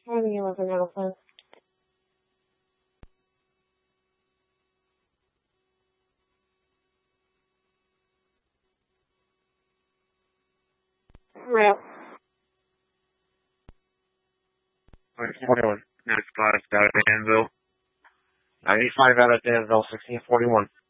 Where do you live in Middleton? Real. 41. 95 out of Danville. 95 out of Danville, 1641.